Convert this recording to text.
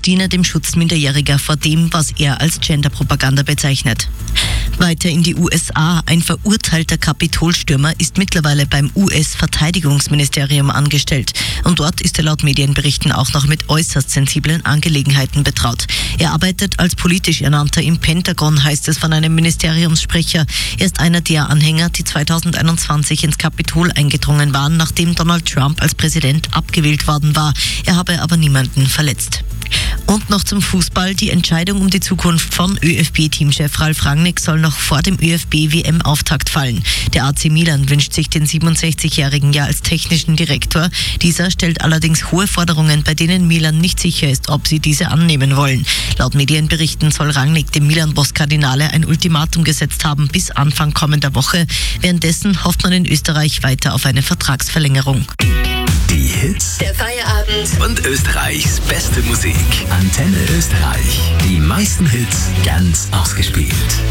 diene dem Schutz Minderjähriger vor dem, was er als Genderpropaganda bezeichnet. Weiter in die USA. Ein verurteilter Kapitolstürmer ist mittlerweile beim US-Verteidigungsministerium angestellt. Und dort ist er laut Medienberichten auch noch mit äußerst sensiblen Angelegenheiten betraut. Er arbeitet als politisch Ernannter im Pentagon, heißt es von einem Ministeriumssprecher. Er ist einer der Anhänger, die 2021 ins Kapitol eingedrungen waren, nachdem Donald Trump als Präsident abgewählt worden war. Er habe aber niemanden verletzt. Und noch zum Fußball. Die Entscheidung um die Zukunft von ÖFB-Teamchef Ralf Rangnick soll noch vor dem ÖFB-WM-Auftakt fallen. Der AC Milan wünscht sich den 67-Jährigen ja als technischen Direktor. Dieser stellt allerdings hohe Forderungen, bei denen Milan nicht sicher ist, ob sie diese annehmen wollen. Laut Medienberichten soll Rangnick dem Milan-Boss Cardinale ein Ultimatum gesetzt haben bis Anfang kommender Woche. Währenddessen hofft man in Österreich weiter auf eine Vertragsverlängerung. Die Hits der Feierabend und Österreichs beste Musik. Antenne Österreich. Die meisten Hits ganz ausgespielt.